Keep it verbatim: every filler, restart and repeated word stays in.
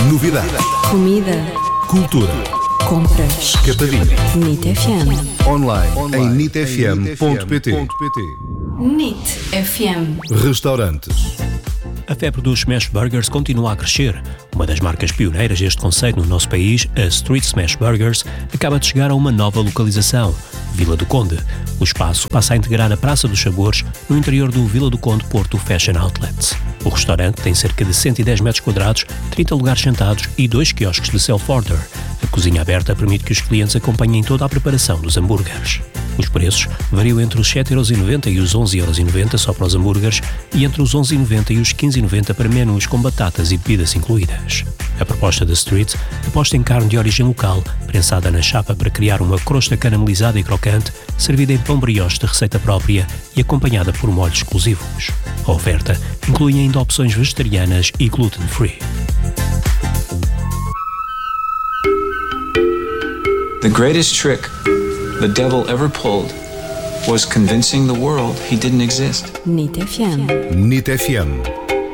Novidade. Comida. Cultura. Compras. Escapadinha. NIT F M. Online, Online. em nit f m ponto p t. NIT F M. Restaurantes. A febre dos Smash Burgers continua a crescer. Uma das marcas pioneiras deste conceito no nosso país, a Street Smash Burgers, acaba de chegar a uma nova localização, Vila do Conde. O espaço passa a integrar a Praça dos Sabores no interior do Vila do Conde Porto Fashion Outlets. O restaurante tem cerca de cento e dez metros quadrados, trinta lugares sentados e dois quiosques de self-order. A cozinha aberta permite que os clientes acompanhem toda a preparação dos hambúrgueres. Os preços variam entre os sete euros e noventa e os onze euros e noventa só para os hambúrgueres e entre os onze e noventa e os quinze e noventa para menus com batatas e bebidas incluídas. A proposta da Street aposta em carne de origem local, prensada na chapa para criar uma crosta caramelizada e crocante, servida em pão brioche de receita própria e acompanhada por molhos exclusivos. A oferta inclui ainda opções vegetarianas e gluten-free. The greatest trick the devil ever pulled was convincing the world he didn't exist. NIT F M. NIT F M.